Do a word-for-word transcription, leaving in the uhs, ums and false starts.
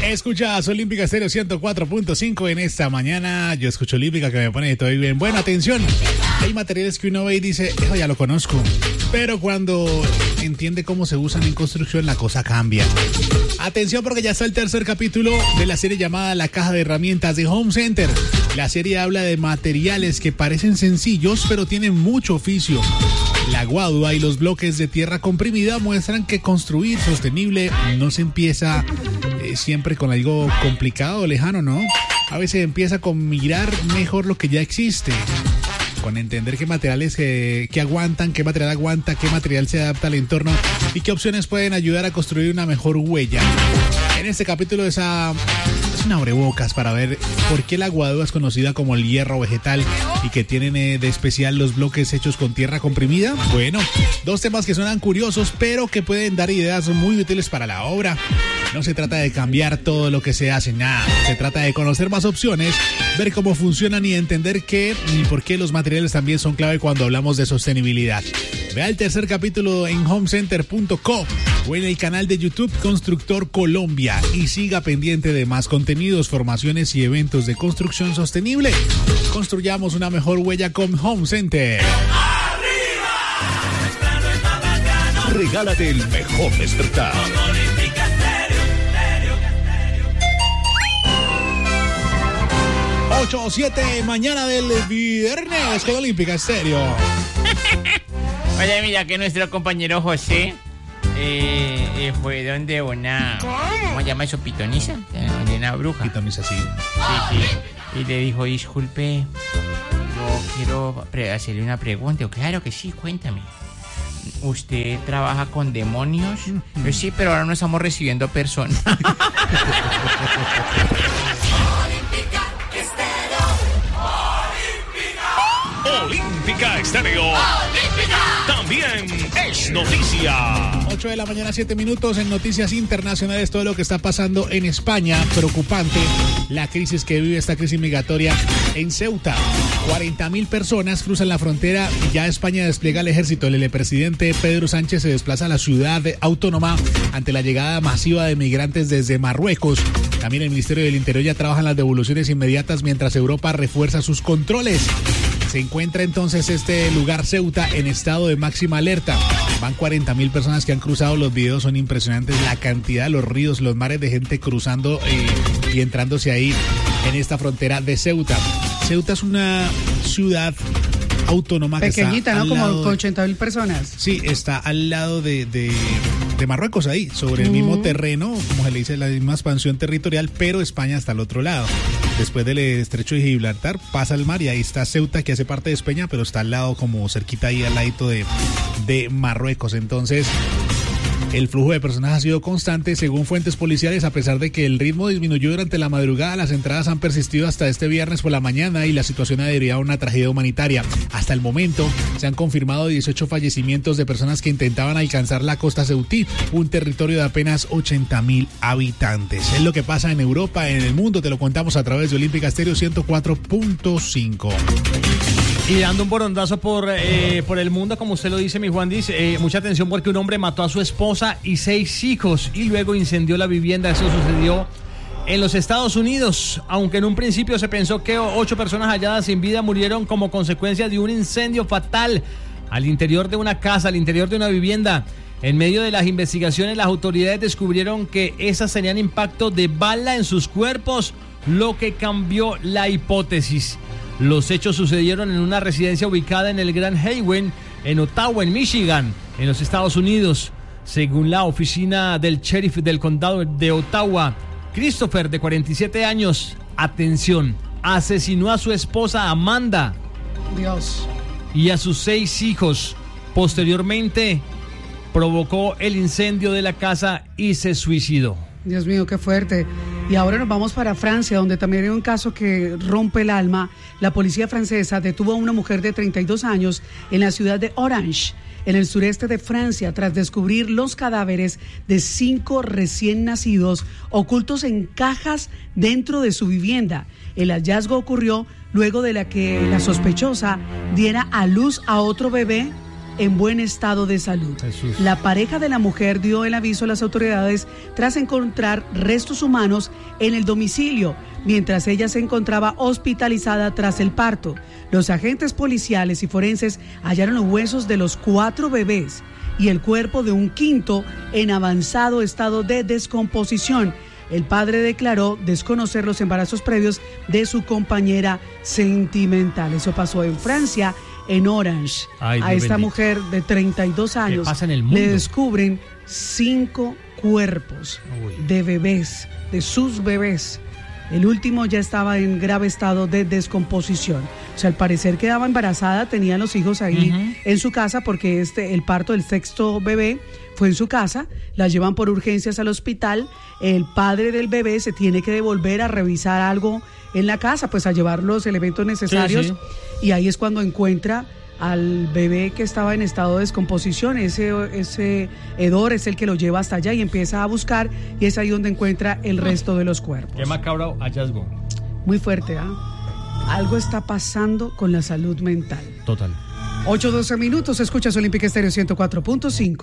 Escuchas Olímpica Estéreo ciento cuatro punto cinco en esta mañana. Yo escucho Olímpica que me pone todo bien. Bueno, atención. Hay materiales que uno ve y dice, eso ya lo conozco. Pero cuando entiende cómo se usan en construcción, la cosa cambia. Atención porque ya está el tercer capítulo de la serie llamada La Caja de Herramientas de Home Center. La serie habla de materiales que parecen sencillos, pero tienen mucho oficio. La guadua y los bloques de tierra comprimida muestran que construir sostenible no se empieza eh, siempre con algo complicado o lejano, ¿no? A veces empieza con mirar mejor lo que ya existe, con entender qué materiales que, que aguantan, qué material aguanta, qué material se adapta al entorno y qué opciones pueden ayudar a construir una mejor huella. En este capítulo esa es un abrebocas para ver por qué la guadua es conocida como el hierro vegetal y que tienen eh, de especial los bloques hechos con tierra comprimida. Bueno, dos temas que suenan curiosos pero que pueden dar ideas muy útiles para la obra. No se trata de cambiar todo lo que se hace, nada. Se trata de conocer más opciones, ver cómo funcionan y entender qué y por qué los materiales también son clave cuando hablamos de sostenibilidad. Vea el tercer capítulo en homecenter punto co o en el canal de YouTube Constructor Colombia y siga pendiente de más contenidos, formaciones y eventos de construcción sostenible. Construyamos una mejor huella con Home Center. Regálate el mejor despertar. ocho o siete mañana del viernes con Olímpica Estéreo. Oye, mira que nuestro compañero José eh, eh, fue donde una... ¿Cómo se llama eso? ¿Pitoniza? De una bruja. Pitoniza, sí. Sí, sí. Y le dijo, disculpe, yo quiero pre- hacerle una pregunta. Yo, claro que sí, cuéntame. ¿Usted trabaja con demonios? Mm-hmm. Yo, sí, pero ahora no estamos recibiendo personas. Olímpica Estéreo. Olímpica. También es noticia. ocho de la mañana, siete minutos en Noticias Internacionales. Todo lo que está pasando en España. Preocupante la crisis que vive esta crisis migratoria en Ceuta. cuarenta mil personas cruzan la frontera y ya España despliega el ejército. El presidente Pedro Sánchez se desplaza a la ciudad autónoma ante la llegada masiva de migrantes desde Marruecos. También el Ministerio del Interior ya trabaja en las devoluciones inmediatas mientras Europa refuerza sus controles. Se encuentra entonces este lugar Ceuta en estado de máxima alerta. Van cuarenta mil personas que han cruzado. Los videos son impresionantes. La cantidad de los ríos, los mares de gente cruzando eh, y entrándose ahí en esta frontera de Ceuta. Ceuta es una ciudad autónoma pequeñita, que está ¿no? Como de, con ochenta mil personas. Sí, está al lado de, de, de Marruecos, ahí, sobre el uh-huh. mismo terreno, como se le dice, la misma expansión territorial, pero España está al otro lado. Después del estrecho de Gibraltar pasa el mar y ahí está Ceuta, que hace parte de España, pero está al lado, como cerquita ahí al ladito de, de Marruecos. Entonces, el flujo de personas ha sido constante, según fuentes policiales, a pesar de que el ritmo disminuyó durante la madrugada. Las entradas han persistido hasta este viernes por la mañana y la situación ha derivado en una tragedia humanitaria. Hasta el momento se han confirmado dieciocho fallecimientos de personas que intentaban alcanzar la costa ceutí, un territorio de apenas ochenta mil habitantes. Es lo que pasa en Europa, en el mundo, te lo contamos a través de Olímpica Estéreo ciento cuatro punto cinco. Y dando un borondazo por, eh, por el mundo, como usted lo dice, mi Juan, dice, eh, mucha atención porque un hombre mató a su esposa y seis hijos y luego incendió la vivienda. Eso sucedió en los Estados Unidos, aunque en un principio se pensó que ocho personas halladas sin vida murieron como consecuencia de un incendio fatal al interior de una casa, al interior de una vivienda. En medio de las investigaciones, las autoridades descubrieron que esas tenían impacto de bala en sus cuerpos, lo que cambió la hipótesis. Los hechos sucedieron en una residencia ubicada en el Grand Haven, en Ottawa, en Michigan, en los Estados Unidos. Según la oficina del sheriff del condado de Ottawa, Christopher, de cuarenta y siete años, atención, asesinó a su esposa Amanda. Dios. Y a sus seis hijos. Posteriormente, provocó el incendio de la casa y se suicidó. Dios mío, qué fuerte. Y ahora nos vamos para Francia, donde también hay un caso que rompe el alma. La policía francesa detuvo a una mujer de treinta y dos años en la ciudad de Orange, en el sureste de Francia, tras descubrir los cadáveres de cinco recién nacidos ocultos en cajas dentro de su vivienda. El hallazgo ocurrió luego de la que la sospechosa diera a luz a otro bebé en buen estado de salud. Jesús. La pareja de la mujer dio el aviso a las autoridades tras encontrar restos humanos en el domicilio, mientras ella se encontraba hospitalizada tras el parto. Los agentes policiales y forenses hallaron los huesos de los cuatro bebés y el cuerpo de un quinto en avanzado estado de descomposición. El padre declaró desconocer los embarazos previos de su compañera sentimental. Eso pasó en Francia, en Orange. Ay, a Dios esta bendito. mujer de treinta y dos años pasa en el mundo? le descubren cinco cuerpos Uy. de bebés, de sus bebés. El último ya estaba en grave estado de descomposición. O sea, al parecer quedaba embarazada, tenía los hijos ahí Ujú. en su casa porque este, el parto del sexto bebé fue en su casa. La llevan por urgencias al hospital. El padre del bebé se tiene que devolver a revisar algo en la casa, pues a llevar los elementos necesarios. Sí, Y ahí es cuando encuentra al bebé que estaba en estado de descomposición. Ese, ese hedor es el que lo lleva hasta allá y empieza a buscar, y es ahí donde encuentra el resto de los cuerpos. Qué macabro hallazgo. Muy fuerte, ¿ah? Algo está pasando con la salud mental. Total. ocho doce minutos, escuchas Olímpica Estéreo ciento cuatro punto cinco.